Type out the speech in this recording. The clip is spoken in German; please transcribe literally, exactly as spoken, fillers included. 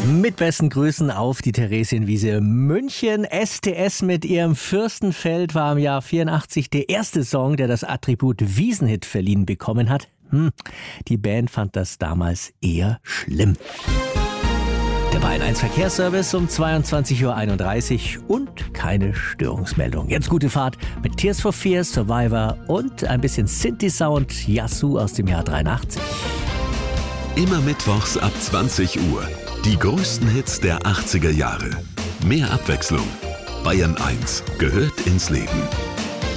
Mit besten Grüßen auf die Theresienwiese München. S T S mit ihrem Fürstenfeld war im Jahr vierundachtzig der erste Song, der das Attribut Wiesenhit verliehen bekommen hat. Hm, die Band fand das damals eher schlimm. Der Bayern eins Verkehrsservice um zweiundzwanzig Uhr einunddreißig und keine Störungsmeldung. Jetzt gute Fahrt mit Tears for Fears, Survivor und ein bisschen Synthi-Sound, Yasu aus dem Jahr dreiundachtzig. Immer mittwochs ab zwanzig Uhr. Die größten Hits der achtziger Jahre. Mehr Abwechslung. Bayern eins gehört ins Leben.